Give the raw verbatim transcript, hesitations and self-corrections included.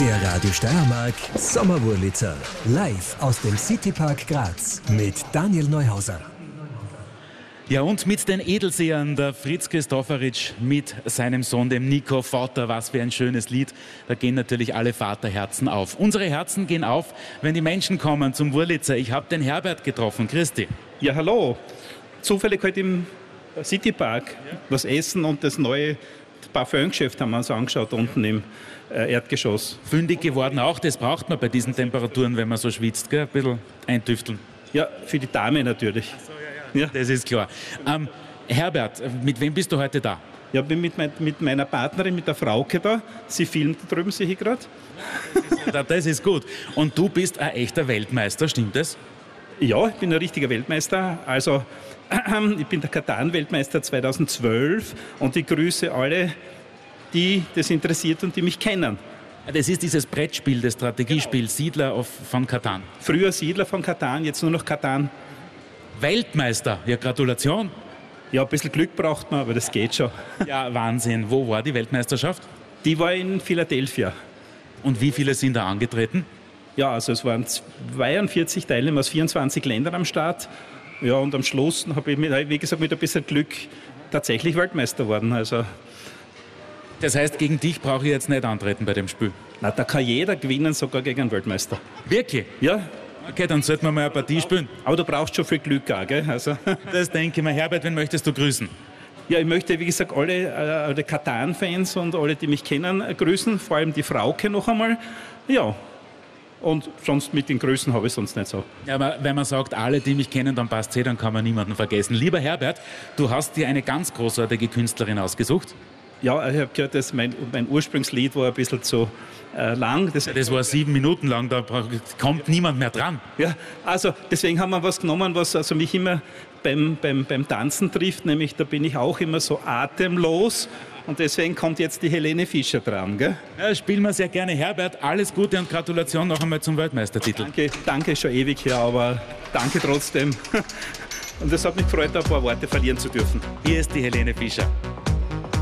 Der Radio Steiermark Sommerwurlitzer. Live aus dem Citypark Graz mit Daniel Neuhauser. Ja, und mit den Edelsehern, der Fritz Christofferitsch mit seinem Sohn, dem Nico. Vater, was für ein schönes Lied. Da gehen natürlich alle Vaterherzen auf. Unsere Herzen gehen auf, wenn die Menschen kommen zum Wurlitzer. Ich habe den Herbert getroffen. Christi. Ja, hallo. Zufällig heute im Citypark was essen und das neue Parfümgeschäft haben wir uns angeschaut, unten im äh, Erdgeschoss. Fündig geworden auch, das braucht man bei diesen Temperaturen, wenn man so schwitzt, gell? Ein bisschen eintüfteln. Ja, für die Dame natürlich. Ach so, ja, ja. Ja. Das ist klar. Ähm, Herbert, mit wem bist du heute da? Ja, bin mit, mein, mit meiner Partnerin, mit der Frauke da. Sie filmt da drüben, sehe ich gerade. Das ist gut. Und du bist ein echter Weltmeister, stimmt das? Ja, ich bin ein richtiger Weltmeister. Also, ich bin der Katan-Weltmeister zweitausendzwölf und ich grüße alle, die das interessiert und die mich kennen. Das ist dieses Brettspiel, das Strategiespiel, genau. Siedler auf, von Katan. Früher Siedler von Katan, jetzt nur noch Katan. Weltmeister, ja, Gratulation. Ja, ein bisschen Glück braucht man, aber das geht schon. Ja, Wahnsinn. Wo war die Weltmeisterschaft? Die war in Philadelphia. Und wie viele sind da angetreten? Ja, also es waren zweiundvierzig Teilnehmer aus vierundzwanzig Ländern am Start. Ja, und am Schluss habe ich, mit, wie gesagt, mit ein bisschen Glück tatsächlich Weltmeister geworden. Also das heißt, gegen dich brauche ich jetzt nicht antreten bei dem Spiel? Na, da kann jeder gewinnen, sogar gegen einen Weltmeister. Wirklich? Ja. Okay, dann sollten wir mal eine Partie spielen. Aber du brauchst schon viel Glück auch, gell? Also. Das denke ich mir. Herbert, wen möchtest du grüßen? Ja, ich möchte, wie gesagt, alle, alle Katan-Fans und alle, die mich kennen, grüßen. Vor allem die Frauke noch einmal. Ja. Und sonst mit den Größen habe ich sonst nicht so. Ja, aber wenn man sagt, alle, die mich kennen, dann passt es eh, dann kann man niemanden vergessen. Lieber Herbert, du hast dir eine ganz großartige Künstlerin ausgesucht. Ja, ich habe gehört, dass mein, mein Ursprungslied war ein bisschen zu äh, lang. Das, ja, das war sieben Minuten lang, da kommt niemand mehr dran. Ja, also deswegen haben wir was genommen, was also mich immer beim, beim, beim Tanzen trifft, nämlich da bin ich auch immer so atemlos. Und deswegen kommt jetzt die Helene Fischer dran, gell? Ja, spielen wir sehr gerne. Herbert, alles Gute und Gratulation noch einmal zum Weltmeistertitel. Danke, danke schon ewig her, aber danke trotzdem. Und es hat mich gefreut, ein paar Worte verlieren zu dürfen. Hier ist die Helene Fischer.